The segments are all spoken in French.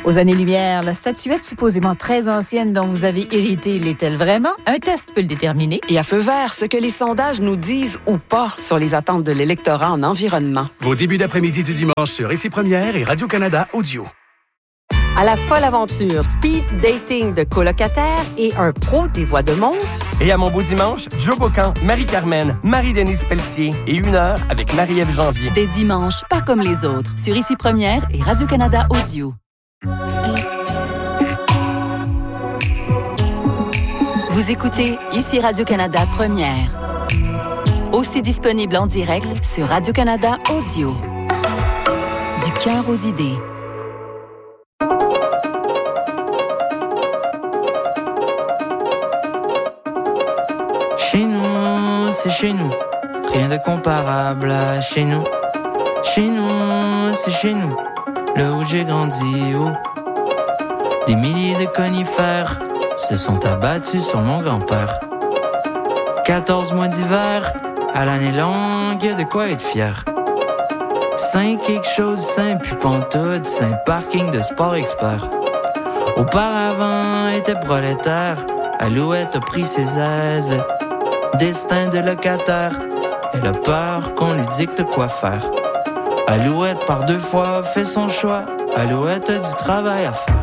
Aux années-lumière, la statuette supposément très ancienne dont vous avez hérité l'est-elle vraiment? Un test peut le déterminer. Et à feu vert, ce que les sondages nous disent ou pas sur les attentes de l'électorat en environnement. Vos débuts d'après-midi du dimanche sur Ici Première et Radio-Canada Audio. À la folle aventure speed dating de colocataires et un pro des voix de monstres. Et à mon beau dimanche, Joe Bocan, Marie-Carmen, Marie-Denise Pelletier et 1 heure avec Marie-Ève Janvier. Des dimanches, pas comme les autres, sur Ici Première et Radio-Canada Audio. Vous écoutez Ici Radio-Canada Première. Aussi disponible en direct sur Radio-Canada Audio. Du cœur aux idées. Chez nous, c'est chez nous. Rien de comparable à chez nous. Chez nous, c'est chez nous. Là où j'ai grandi, oh. Des milliers de conifères se sont abattus sur mon grand-père. 14 mois d'hiver, à l'année longue, y a de quoi être fier. 5 quelque chose, 5 puis pantoute, 5 parking de sport expert. Auparavant, était prolétaire, Alouette a pris ses aises. Destin de locataire, elle a peur qu'on lui dicte quoi faire. Alouette par 2 fois fait son choix, Alouette a du travail à faire.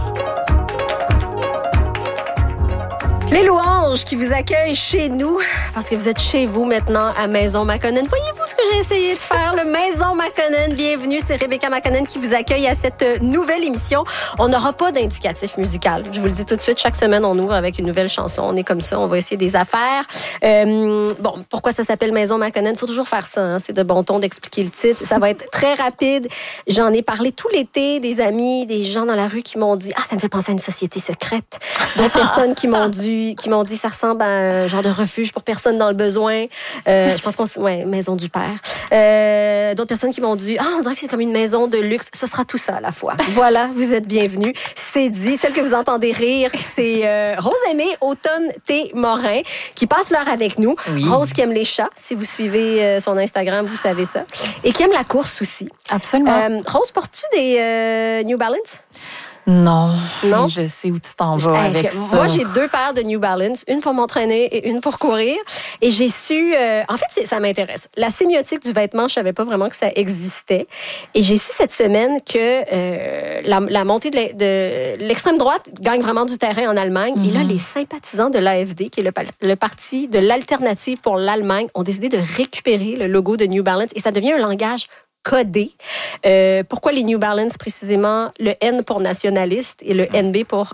Les louanges qui vous accueillent chez nous, parce que vous êtes chez vous maintenant à Maison Makonnen. Voyez-vous ce que j'ai essayé de faire? Le Maison Makonnen, bienvenue, c'est Rebecca Makonnen qui vous accueille à cette nouvelle émission. On n'aura pas d'indicatif musical. Je vous le dis tout de suite, chaque semaine, on ouvre avec une nouvelle chanson. On est comme ça, on va essayer des affaires. Bon, pourquoi ça s'appelle Maison Makonnen? Il faut toujours faire ça, hein? C'est de bon ton d'expliquer le titre. Ça va être très rapide. J'en ai parlé tout l'été, des amis, des gens dans la rue qui m'ont dit « Ah, ça me fait penser à une société secrète. » D'autres personnes qui m'ont dit ça ressemble à un genre de refuge pour personnes dans le besoin. Je pense maison du père. D'autres personnes qui m'ont dit on dirait que c'est comme une maison de luxe. Ça sera tout ça à la fois. Voilà, vous êtes bienvenus. C'est dit. Celle que vous entendez rire, c'est Rose-Aimée Automne T. Morin qui passe l'heure avec nous. Oui. Rose qui aime les chats. Si vous suivez son Instagram, vous savez ça. Et qui aime la course aussi. Absolument. Rose, portes-tu des New Balance? Non, je sais où tu t'en vas avec ça. Moi, j'ai 2 paires de New Balance, une pour m'entraîner et une pour courir. Et j'ai su... en fait, ça m'intéresse. La sémiotique du vêtement, je savais pas vraiment que ça existait. Et j'ai su cette semaine que la montée de l'extrême droite gagne vraiment du terrain en Allemagne. Mm-hmm. Et là, les sympathisants de l'AfD, qui est le parti de l'alternative pour l'Allemagne, ont décidé de récupérer le logo de New Balance. Et ça devient un langage codé. Pourquoi les New Balance précisément? Le N pour nationaliste et le NB pour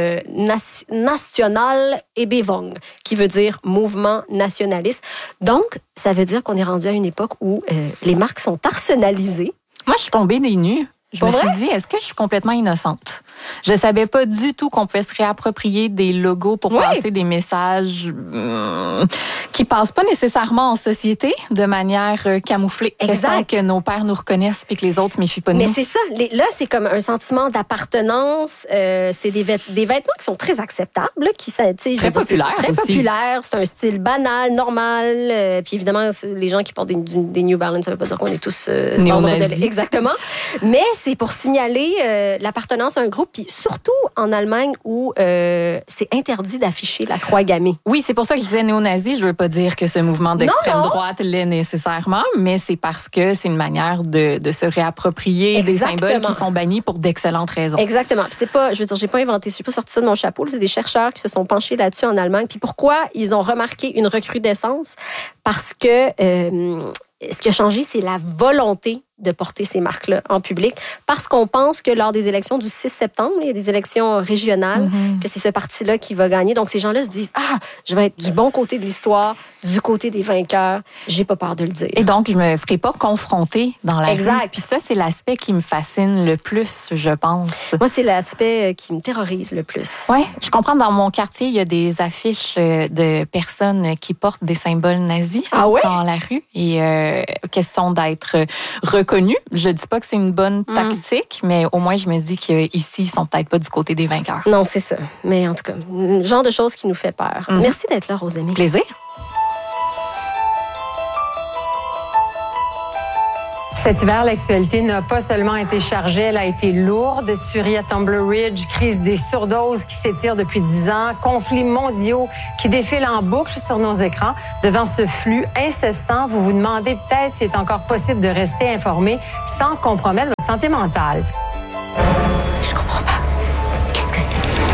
National Ebevong, qui veut dire mouvement nationaliste. Donc, ça veut dire qu'on est rendu à une époque où les marques sont arsenalisées. Moi, je suis tombée des nues. Je me suis dit, est-ce que je suis complètement innocente? Je savais pas du tout qu'on pouvait se réapproprier des logos pour passer des messages qui passent pas nécessairement en société de manière camouflée. Question que nos pères nous reconnaissent puis que les autres se méfient pas de nous. Mais c'est ça. Là, c'est comme un sentiment d'appartenance. C'est des vêtements qui sont très acceptables, qui sont très populaires. Très populaires. C'est un style banal, normal. Puis évidemment, les gens qui portent des New Balance, ça veut pas dire qu'on est tous néo-nazis. Exactement. Mais c'est pour signaler l'appartenance à un groupe, puis surtout en Allemagne où c'est interdit d'afficher la croix gammée. Oui, c'est pour ça que je disais néo-nazi. Je veux pas dire que ce mouvement d'extrême droite l'est nécessairement, mais c'est parce que c'est une manière de se réapproprier des symboles qui sont bannis pour d'excellentes raisons. Exactement. Puis c'est pas, je veux dire, j'ai pas pas sorti ça de mon chapeau. C'est des chercheurs qui se sont penchés là-dessus en Allemagne. Puis pourquoi ils ont remarqué une recrudescence? Parce que ce qui a changé, c'est la volonté de porter ces marques-là en public, parce qu'on pense que lors des élections du 6 septembre, il y a des élections régionales, que c'est ce parti-là qui va gagner. Donc, ces gens-là se disent, je vais être du bon côté de l'histoire, du côté des vainqueurs. J'ai pas peur de le dire. Et donc, je me ferai pas confronter dans la rue. Puis ça, c'est l'aspect qui me fascine le plus, je pense. Moi, c'est l'aspect qui me terrorise le plus. Oui, je comprends. Dans mon quartier, il y a des affiches de personnes qui portent des symboles nazis dans la rue. Et question d'être reconnue. Je dis pas que c'est une bonne tactique, mais au moins je me dis qu'ici, ils sont peut-être pas du côté des vainqueurs. Non, c'est ça. Mais en tout cas, le genre de choses qui nous fait peur. Merci d'être là, Rose-Aimée. Plaisir. Cet hiver, l'actualité n'a pas seulement été chargée, elle a été lourde. Tuerie à Tumbler Ridge, crise des surdoses qui s'étire depuis 10 ans, conflits mondiaux qui défilent en boucle sur nos écrans. Devant ce flux incessant, vous vous demandez peut-être s'il est encore possible de rester informé sans compromettre votre santé mentale. Je comprends pas. Qu'est-ce que c'est?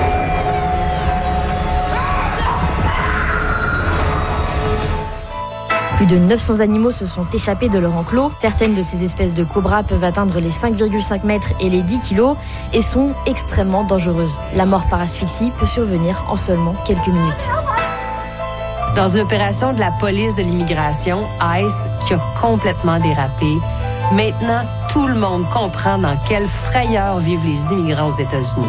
Plus de 900 animaux se sont échappés de leur enclos. Certaines de ces espèces de cobras peuvent atteindre les 5,5 mètres et les 10 kilos et sont extrêmement dangereuses. La mort par asphyxie peut survenir en seulement quelques minutes. Dans une opération de la police de l'immigration, ICE, qui a complètement dérapé, maintenant, tout le monde comprend dans quelle frayeur vivent les immigrants aux États-Unis.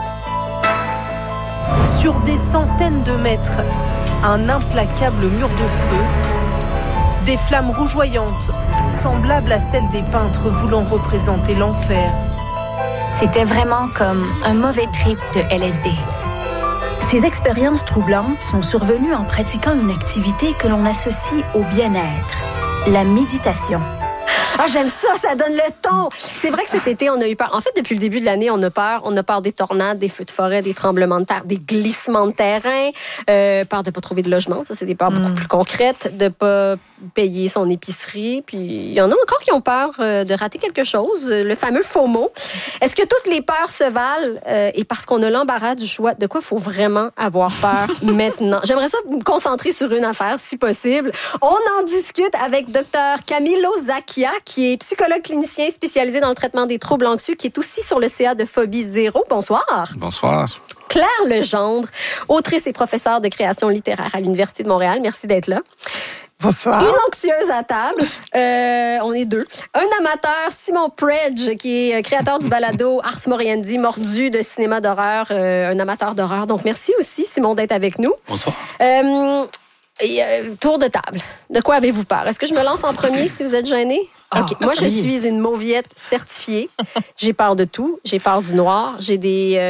Sur des centaines de mètres, un implacable mur de feu, des flammes rougeoyantes, semblables à celles des peintres voulant représenter l'enfer. C'était vraiment comme un mauvais trip de LSD. Ces expériences troublantes sont survenues en pratiquant une activité que l'on associe au bien-être, la méditation. Ah, j'aime ça, ça donne le ton. C'est vrai que cet été, on a eu peur. En fait, depuis le début de l'année, on a peur. On a peur des tornades, des feux de forêt, des tremblements de terre, des glissements de terrain, peur de pas trouver de logement. Ça, c'est des peurs beaucoup plus concrètes, de pas payer son épicerie. Puis, il y en a encore qui ont peur de rater quelque chose, le fameux FOMO. Est-ce que toutes les peurs se valent? Et parce qu'on a l'embarras du choix, de quoi il faut vraiment avoir peur maintenant? J'aimerais ça me concentrer sur une affaire, si possible. On en discute avec Dr. Camilo Zacchia, qui est psychologue clinicien spécialisé dans le traitement des troubles anxieux, qui est aussi sur le CA de Phobie Zéro. Bonsoir. Bonsoir. Claire Legendre, autrice et professeure de création littéraire à l'Université de Montréal. Merci d'être là. Bonsoir. Une anxieuse à table. On est deux. Un amateur, Simon Predge, qui est créateur du balado Ars Moriendi, mordu de cinéma d'horreur, un amateur d'horreur. Donc, merci aussi, Simon, d'être avec nous. Bonsoir. Tour de table. De quoi avez-vous peur? Est-ce que je me lance en premier si vous êtes gêné? OK. Moi, je suis une mauviette certifiée. J'ai peur de tout. J'ai peur du noir. J'ai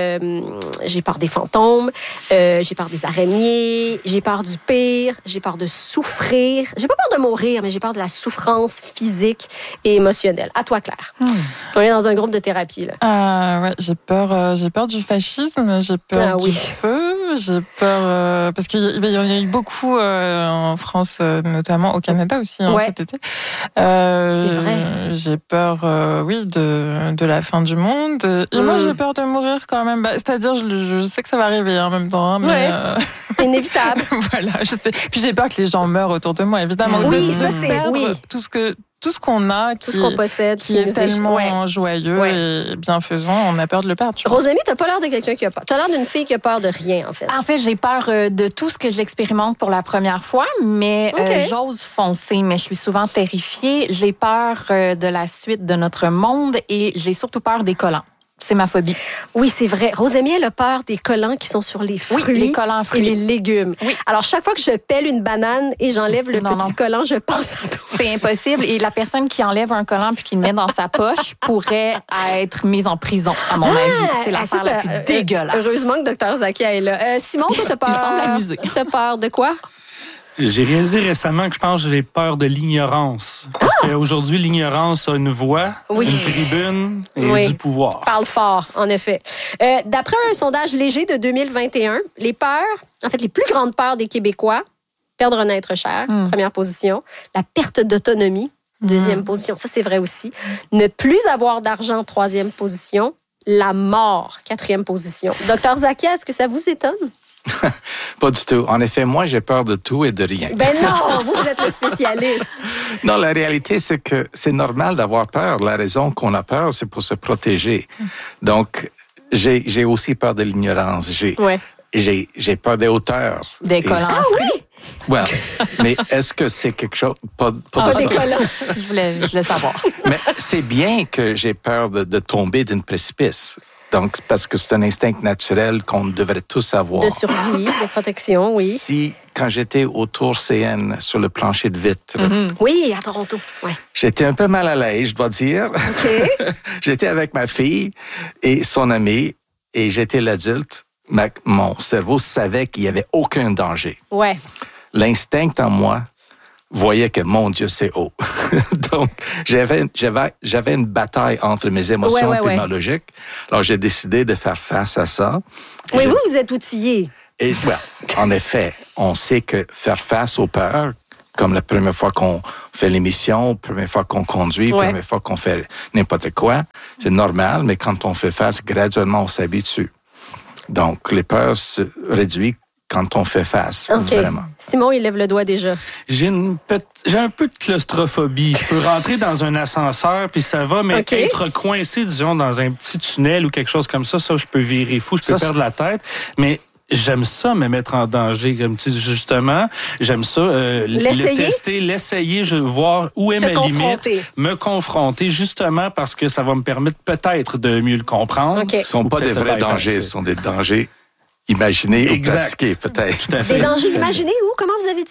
peur des fantômes. J'ai peur des araignées. J'ai peur du pire. J'ai peur de souffrir. J'ai pas peur de mourir, mais j'ai peur de la souffrance physique et émotionnelle. À toi, Claire. On est dans un groupe de thérapie, là. Ouais, j'ai peur du fascisme. J'ai peur du feu. J'ai peur parce qu'il y en a eu beaucoup en France, notamment au Canada aussi cet été. C'est vrai. J'ai peur, de la fin du monde. Et moi, j'ai peur de mourir quand même. C'est-à-dire, je sais que ça va arriver en même temps, mais c'est inévitable. Voilà, je sais. Puis j'ai peur que les gens meurent autour de moi, évidemment. Oui, ça c'est tout ce qu'on a, tout ce qu'on possède, qui est tellement joyeux et bienfaisant, on a peur de le perdre. Rosamie, t'as pas l'air de quelqu'un qui a peur. T'as l'air d'une fille qui a peur de rien, en fait. En fait, j'ai peur de tout ce que j'expérimente pour la première fois, mais j'ose foncer, mais je suis souvent terrifiée. J'ai peur de la suite de notre monde et j'ai surtout peur des collants. C'est ma phobie. Oui, c'est vrai. Rosamie, elle a peur des collants qui sont sur les fruits, les collants fruits et les légumes. Oui. Alors, chaque fois que je pèle une banane et j'enlève le petit collant, je pense à tout. C'est impossible. Et la personne qui enlève un collant puis qui le met dans sa poche pourrait être mise en prison, à mon avis. C'est l'affaire la plus dégueulasse. Heureusement que Dr. Zakia est là. Simon, toi, t'as peur... Il semble amusé. T'as peur de quoi? J'ai réalisé récemment que je pense que j'ai peur de l'ignorance. Parce qu'aujourd'hui, l'ignorance a une voix, une tribune et du pouvoir. Parle fort, en effet. D'après un sondage léger de 2021, les plus grandes peurs des Québécois, perdre un être cher, première position, la perte d'autonomie, deuxième position, ça c'est vrai aussi, ne plus avoir d'argent, troisième position, la mort, quatrième position. Dr. Zakia, est-ce que ça vous étonne? Pas du tout. En effet, moi, j'ai peur de tout et de rien. Ben non, vous êtes le spécialiste. Non, la réalité, c'est que c'est normal d'avoir peur. La raison qu'on a peur, c'est pour se protéger. Donc, j'ai aussi peur de l'ignorance. J'ai peur des hauteurs. Des collants. Ah oui? Ouais. Mais est-ce que c'est quelque chose... Pas de des collants. Je voulais savoir. Mais c'est bien que j'ai peur de tomber d'un précipice. Donc, parce que c'est un instinct naturel qu'on devrait tous avoir. De survie, de protection, oui. Si, quand j'étais au Tour CN sur le plancher de vitre... Oui, à Toronto, j'étais un peu mal à l'aise, je dois dire. OK. J'étais avec ma fille et son amie, et j'étais l'adulte. Mon cerveau savait qu'il n'y avait aucun danger. Ouais. L'instinct en moi voyais que, mon Dieu, c'est haut. Donc, j'avais une bataille entre mes émotions et ma logique. Alors, j'ai décidé de faire face à ça. Oui, vous êtes outillé. Et en effet, on sait que faire face aux peurs, comme la première fois qu'on fait l'émission, la première fois qu'on conduit, la première fois qu'on fait n'importe quoi, c'est normal, mais quand on fait face, graduellement, on s'habitue. Donc, les peurs se réduisent quand on fait face, vraiment. Simon, il lève le doigt déjà. J'ai un peu de claustrophobie. Je peux rentrer dans un ascenseur, puis ça va, mais être coincé, disons, dans un petit tunnel ou quelque chose comme ça, je peux virer fou, je peux perdre la tête. Mais j'aime ça, me mettre en danger, comme tu dis, justement. J'aime ça, le tester, l'essayer, voir où est ma limite, me confronter, justement, parce que ça va me permettre peut-être de mieux le comprendre. Ce ne sont pas des vrais dangers, ce sont des dangers imaginés ou pratiqués, peut-être. Tout à fait. Des dangers imaginés où? Comment vous avez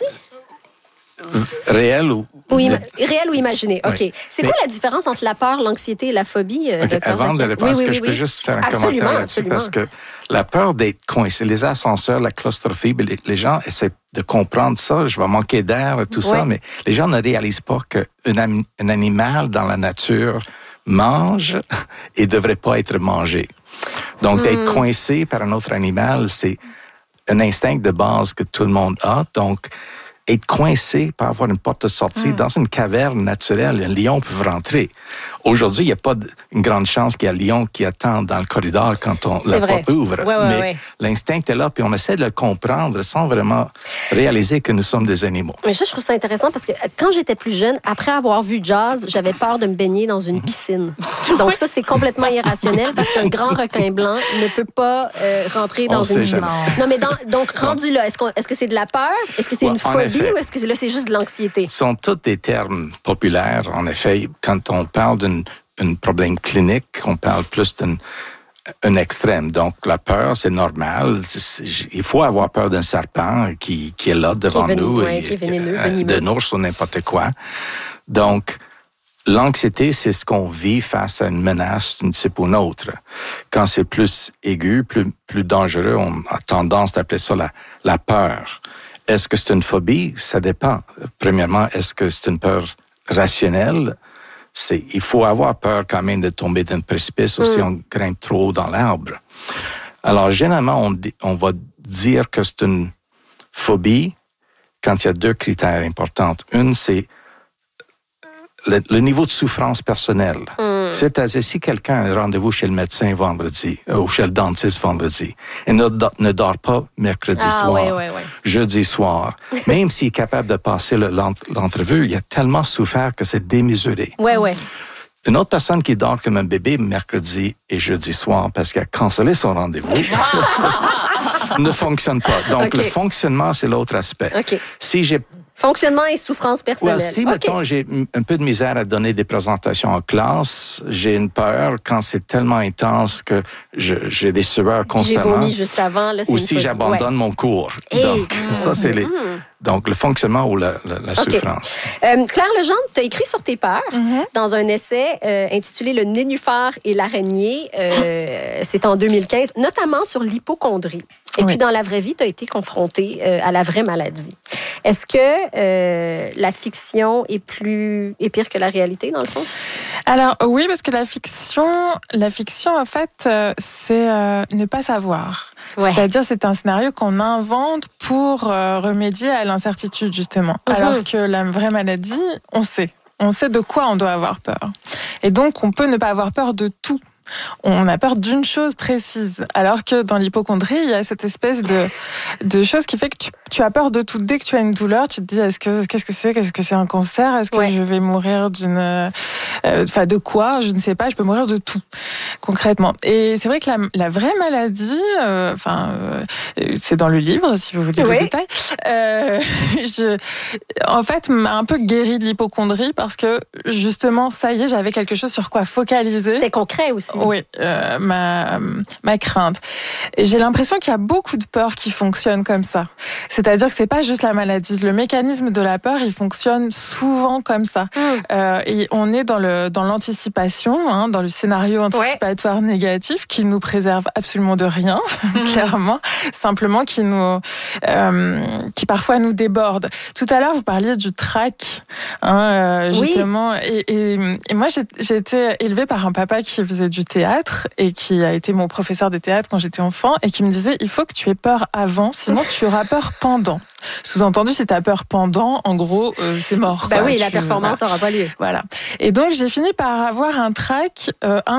dit? Réel ou... réel ou imaginé, OK. Oui. C'est quoi la différence entre la peur, l'anxiété et la phobie, Dr. Avant de répondre, est-ce que je peux juste faire un commentaire là-dessus? Parce que la peur d'être coincé, les ascenseurs, la claustrophobie, les gens essaient de comprendre ça. Je vais manquer d'air et tout ça, mais les gens ne réalisent pas qu'un animal dans la nature mange et ne devrait pas être mangé. Donc, d'être coincé par un autre animal, c'est un instinct de base que tout le monde a. Donc, être coincé peut avoir une porte de sortie. Dans une caverne naturelle, un lion peut rentrer. Aujourd'hui, il n'y a pas une grande chance qu'il y ait un lion qui attend dans le corridor quand la porte ouvre. Mais l'instinct est là, puis on essaie de le comprendre sans vraiment réaliser que nous sommes des animaux. Mais ça, je trouve ça intéressant parce que quand j'étais plus jeune, après avoir vu Jaws, j'avais peur de me baigner dans une piscine. Donc ça, c'est complètement irrationnel parce qu'un grand requin blanc ne peut pas rentrer dans une piscine. Non, mais donc, rendu là, est-ce que c'est de la peur? Est-ce que c'est une phobie ou est-ce que là, c'est juste de l'anxiété? Ce sont tous des termes populaires. En effet, quand on parle d'un problème clinique, on parle plus d'un extrême. Donc, la peur, c'est normal. Il faut avoir peur d'un serpent qui est là devant nous. Qui est vénéneux. D'un ours ou n'importe quoi. Donc, l'anxiété, c'est ce qu'on vit face à une menace d'une type ou une autre. Quand c'est plus aigu, plus dangereux, on a tendance d'appeler ça la peur. Est-ce que c'est une phobie? Ça dépend. Premièrement, est-ce que c'est une peur rationnelle? Il faut avoir peur quand même de tomber d'un précipice ou si on grimpe trop haut dans l'arbre. Alors, généralement, on va dire que c'est une phobie quand il y a deux critères importants. Une, c'est le niveau de souffrance personnelle. C'est-à-dire, si quelqu'un a un rendez-vous chez le médecin vendredi ou chez le dentiste vendredi et ne dort pas mercredi soir, jeudi soir, même s'il est capable de passer l'entrevue, il a tellement souffert que c'est démesuré. Une autre personne qui dort comme un bébé mercredi et jeudi soir parce qu'il a cancellé son rendez-vous ne fonctionne pas. Donc, le fonctionnement, c'est l'autre aspect. Si j'ai fonctionnement et souffrance personnelle. Si, mettons, j'ai un peu de misère à donner des présentations en classe, j'ai une peur quand c'est tellement intense que j'ai des sueurs constamment. J'ai vomi juste avant. Là, ou si j'abandonne mon cours. Donc, ça, c'est donc, le fonctionnement ou la souffrance. Claire Legendre, tu as écrit sur tes peurs dans un essai intitulé « Le nénuphar et l'araignée ». C'est en 2015, notamment sur l'hypocondrie. Et puis, dans la vraie vie, tu as été confrontée à la vraie maladie. Est-ce que la fiction est pire que la réalité, dans le fond? Alors, oui, parce que la fiction en fait, c'est ne pas savoir. C'est-à-dire, c'est un scénario qu'on invente pour remédier à l'incertitude, justement. Alors que la vraie maladie, on sait. On sait de quoi on doit avoir peur. Et donc, on peut ne pas avoir peur de tout. On a peur d'une chose précise, alors que dans l'hypocondrie, il y a cette espèce de chose qui fait que tu as peur de tout. Dès que tu as une douleur, tu te dis qu'est-ce que c'est un cancer? Est-ce que je vais mourir de quoi? Je ne sais pas. Je peux mourir de tout, concrètement. Et c'est vrai que la vraie maladie, c'est dans le livre, si vous voulez le détail. En fait, m'a un peu guérie de l'hypocondrie parce que justement, ça y est, j'avais quelque chose sur quoi focaliser. C'était concret aussi. Oui, ma crainte. Et j'ai l'impression qu'il y a beaucoup de peurs qui fonctionnent comme ça. C'est-à-dire que c'est pas juste la maladie. Le mécanisme de la peur, il fonctionne souvent comme ça. Et on est dans l'anticipation, dans le scénario anticipatoire négatif qui nous préserve absolument de rien, clairement. Simplement qui parfois nous déborde. Tout à l'heure, vous parliez du trac, justement. Et moi, j'ai été élevée par un papa qui faisait du théâtre et qui a été mon professeur de théâtre quand j'étais enfant et qui me disait, il faut que tu aies peur avant, sinon tu auras peur pendant. Sous-entendu, si tu as peur pendant, en gros, c'est mort. Bah oui, la performance n'aura pas lieu. Voilà. Et donc, j'ai fini par avoir un trac